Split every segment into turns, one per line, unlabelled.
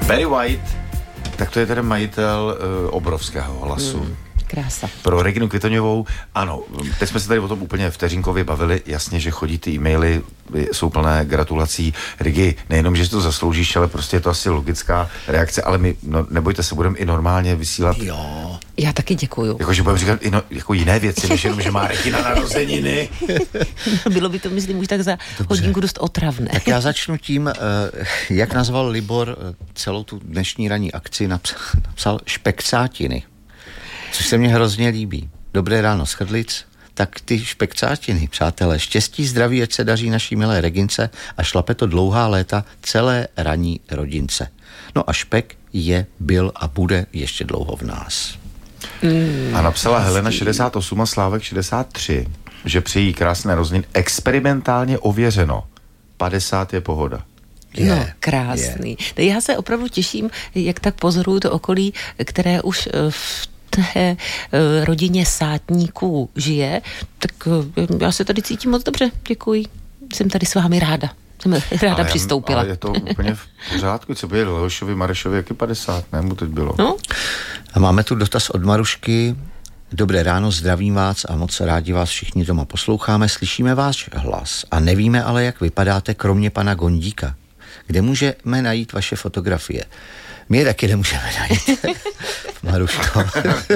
Barry White, tak to je tedy majitel obrovského hlasu.
Krása.
Pro Reginu Kvitoňovou, ano, teď jsme se tady o tom úplně vteřinkově bavili, jasně, že chodí ty e-maily, jsou plné gratulací. Regi, nejenom, že si to zasloužíš, ale prostě je to asi logická reakce, ale my, nebojte se, budeme i normálně vysílat.
Jo. Já taky děkuju.
Jakože budeme říkat i jako jiné věci, než jenom, že má Regina narozeniny.
Bylo by to, myslím, už tak za hodinku dost otravné.
Tak já začnu tím, jak nazval Libor celou tu dnešní ranní akci, napsal špekcátiny. Což se mně hrozně líbí. Dobré ráno z Chrdlic. Tak ty špekcátiny, přátelé, štěstí, zdraví, ať se daří naší milé Regince a šlape to dlouhá léta celé ranní rodince. No a špek je, byl a bude ještě dlouho v nás.
A napsala Helena 68 a Slávek 63, že přejí krásné narozeniny experimentálně ověřeno. 50 je pohoda.
No, krásný. Já se opravdu těším, jak tak pozoruju to okolí, které už v té rodině Sátníků žije, tak já se tady cítím moc dobře, děkuji. Jsem tady s vámi ráda. Jsem ráda přistoupila.
Ale je to úplně v pořádku, co by Leošovi, Marešovi, jak je 50, ne? Mu teď bylo.
No. A máme tu dotaz od Marušky. Dobré ráno, zdravím vás a moc rádi vás všichni doma posloucháme. Slyšíme váš hlas a nevíme ale, jak vypadáte, kromě pana Gondíka. Kde můžeme najít vaše fotografie? My je taky nemůžeme najít. Maruško.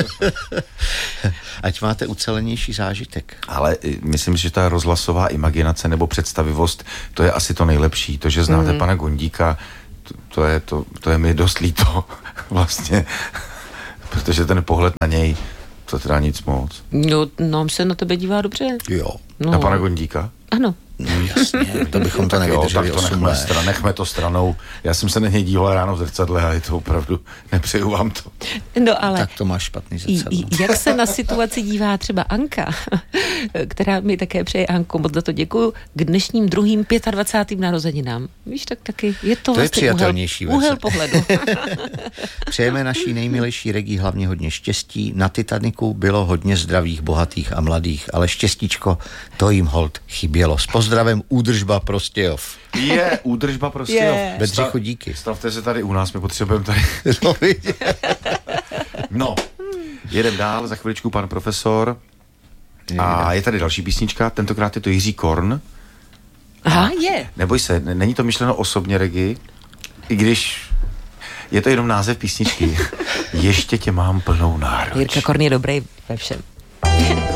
Ať máte ucelenější zážitek.
Ale myslím, že ta rozhlasová imaginace nebo představivost, to je asi to nejlepší. To, že znáte pana Gondíka, to je mi dost líto vlastně. Protože ten pohled na něj, to teda nic moc.
No, nám se na tebe dívá dobře.
Jo.
No.
Na pana Gondíka?
Ano.
No jasně, to bychom to nevydrželi 8 let.
Nechme to stranou. Já jsem se na něj díval ráno v zrcadle a je to opravdu, nepřeju vám to.
No ale...
Tak to máš špatný zrcadlo.
Jak se na situaci dívá třeba Anka, která mi také přeje, Anko, moc za to děkuju, k dnešním druhým 25. narozeninám. Víš, tak taky je to vlastně
je přijatelnější
úhel pohledu.
Přejeme naší nejmilejší Regi hlavně hodně štěstí. Na Titaniku bylo hodně zdravých, bohatých a mladých, ale štěstíčko, to jim holt chybělo. S pozdravem Údržba Prostějov.
Údržba Prostějov.
Bedřichu díky.
Stavte se tady u nás, my potřebujeme tady. No, jedem dál, za chviličku pan profesor. A je tady další písnička, tentokrát je to Jiří Korn.
Aha, je.
Neboj se, není to myšleno osobně, Regi, i když je to jenom název písničky. Ještě tě mám plnou náruč.
Jirka Korn je dobrý ve všem.